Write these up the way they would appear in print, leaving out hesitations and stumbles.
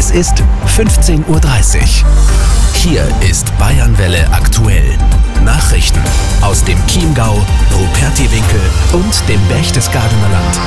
Es ist 15:30 Uhr. Hier ist Bayernwelle aktuell. Nachrichten aus dem Chiemgau, Rupertiwinkel und dem Berchtesgadener Land.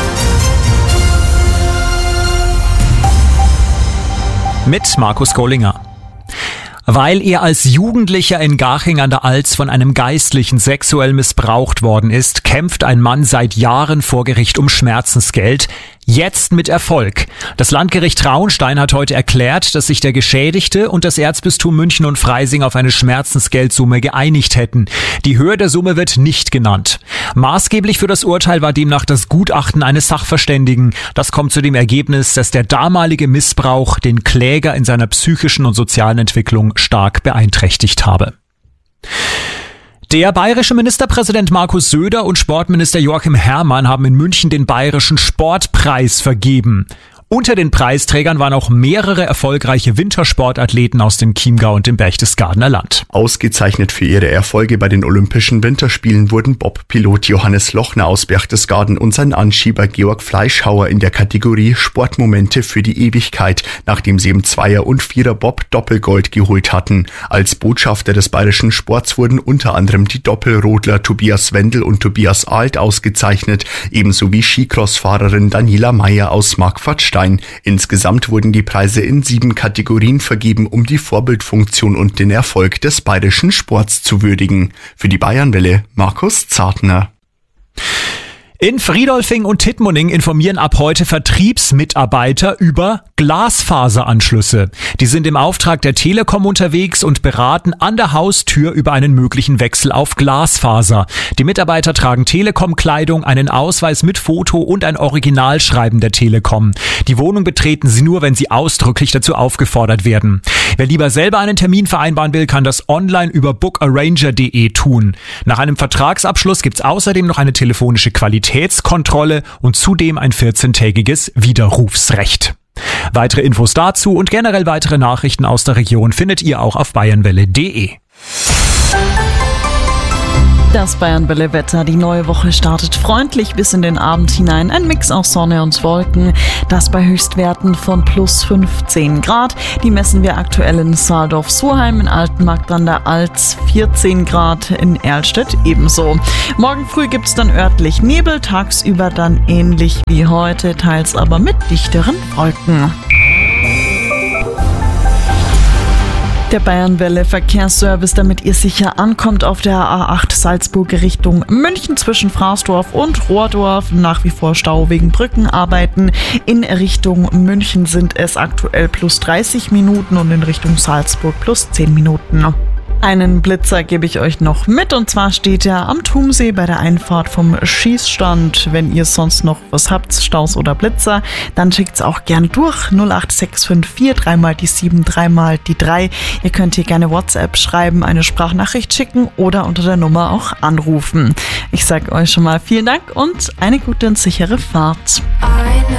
Mit Markus Gollinger. Weil er als Jugendlicher in Garching an der Alz von einem Geistlichen sexuell missbraucht worden ist, kämpft ein Mann seit Jahren vor Gericht um Schmerzensgeld. Jetzt mit Erfolg. Das Landgericht Traunstein hat heute erklärt, dass sich der Geschädigte und das Erzbistum München und Freising auf eine Schmerzensgeldsumme geeinigt hätten. Die Höhe der Summe wird nicht genannt. Maßgeblich für das Urteil war demnach das Gutachten eines Sachverständigen. Das kommt zu dem Ergebnis, dass der damalige Missbrauch den Kläger in seiner psychischen und sozialen Entwicklung stark beeinträchtigt habe. Der bayerische Ministerpräsident Markus Söder und Sportminister Joachim Herrmann haben in München den Bayerischen Sportpreis vergeben. Unter den Preisträgern waren auch mehrere erfolgreiche Wintersportathleten aus dem Chiemgau und dem Berchtesgadener Land. Ausgezeichnet für ihre Erfolge bei den Olympischen Winterspielen wurden Bobpilot Johannes Lochner aus Berchtesgaden und sein Anschieber Georg Fleischhauer in der Kategorie Sportmomente für die Ewigkeit, nachdem sie im Zweier- und Vierer-Bob Doppelgold geholt hatten. Als Botschafter des bayerischen Sports wurden unter anderem die Doppelrodler Tobias Wendel und Tobias Alt ausgezeichnet, ebenso wie Skicross-Fahrerin Daniela Meyer aus Markfortstein. Insgesamt wurden die Preise in 7 Kategorien vergeben, um die Vorbildfunktion und den Erfolg des bayerischen Sports zu würdigen. Für die Bayernwelle Markus Zartner. In Friedolfing und Tittmoning informieren ab heute Vertriebsmitarbeiter über Glasfaseranschlüsse. Die sind im Auftrag der Telekom unterwegs und beraten an der Haustür über einen möglichen Wechsel auf Glasfaser. Die Mitarbeiter tragen Telekom-Kleidung, einen Ausweis mit Foto und ein Originalschreiben der Telekom. Die Wohnung betreten sie nur, wenn sie ausdrücklich dazu aufgefordert werden. Wer lieber selber einen Termin vereinbaren will, kann das online über bookarranger.de tun. Nach einem Vertragsabschluss gibt's außerdem noch eine telefonische Qualitätskontrolle und zudem ein 14-tägiges Widerrufsrecht. Weitere Infos dazu und generell weitere Nachrichten aus der Region findet ihr auch auf bayernwelle.de. Das Bayernwelle-Wetter. Die neue Woche startet freundlich bis in den Abend hinein. Ein Mix aus Sonne und Wolken. Das bei Höchstwerten von plus 15 Grad. Die messen wir aktuell in Saaldorf-Surheim, in Altenmarkt an der Alz 14 Grad, in Erlstedt ebenso. Morgen früh gibt's dann örtlich Nebel, tagsüber dann ähnlich wie heute, teils aber mit dichteren Wolken. Der Bayernwelle Verkehrsservice, damit ihr sicher ankommt auf der A8 Salzburg Richtung München zwischen Fraßdorf und Rohrdorf. Nach wie vor Stau wegen Brückenarbeiten. In Richtung München sind es aktuell plus 30 Minuten und in Richtung Salzburg plus 10 Minuten. Einen Blitzer gebe ich euch noch mit, und zwar steht er am Thumsee bei der Einfahrt vom Schießstand. Wenn ihr sonst noch was habt, Staus oder Blitzer, dann schickt's auch gern durch 08654 3 die 7 3 die 3. Ihr könnt hier gerne WhatsApp schreiben, eine Sprachnachricht schicken oder unter der Nummer auch anrufen. Ich sage euch schon mal vielen Dank und eine gute und sichere Fahrt.